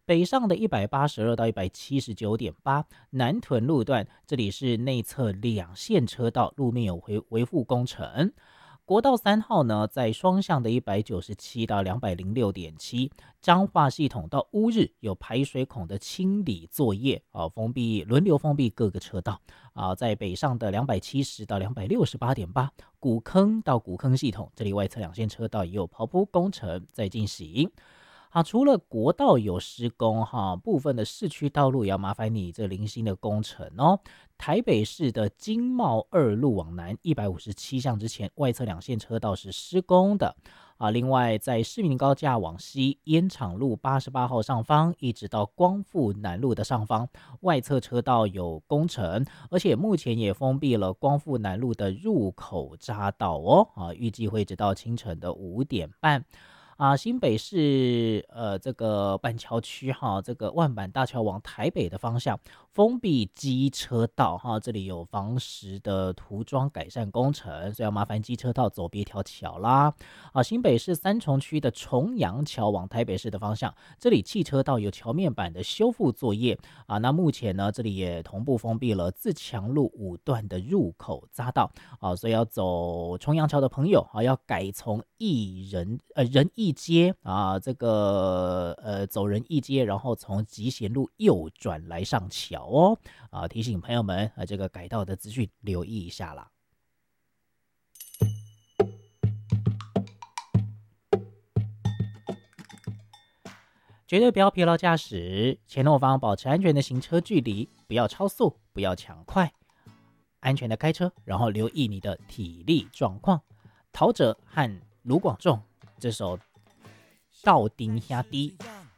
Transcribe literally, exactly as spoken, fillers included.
北上的一百八十二到一百七十九点八，南屯路段这里是内侧两线车道，路面有维维护工程。国道三号呢，在双向的一百九十七到两百零六点七，彰化系统到乌日有排水孔的清理作业啊，封闭轮流封闭各个车道啊，在北上的两百七十到两百六十八点八，古坑到古坑系统这里外侧两线车道也有刨铺工程在进行。好，除了国道有施工哈，部分的市区道路也要麻烦你这零星的工程哦。台北市的经贸二路往南一百五十七巷之前，外侧两线车道是施工的啊。另外，在市民高架往西，烟厂路八十八号上方一直到光复南路的上方，外侧车道有工程，而且目前也封闭了光复南路的入口匝道哦啊，预计会直到清晨的五点半。啊，新北市呃这个板桥区哈，这个万板大桥往台北的方向封闭机车道哈，这里有防石的涂装改善工程，所以要麻烦机车道走别条桥啦。啊，新北市三重区的重阳桥往台北市的方向，这里汽车道有桥面板的修复作业啊，那目前呢，这里也同步封闭了自强路五段的入口匝道啊，所以要走重阳桥的朋友啊，要改从义人呃仁义街啊，这个呃走仁义街，然后从集贤路右转来上桥哦啊，提醒朋友们啊，这个改道的资讯留意一下啦。绝对不要疲劳驾驶，前后方保持安全的行车距离，不要超速，不要抢快，安全的开车，然后留意你的体力状况。陶喆和卢广仲这首《道丁兄弟》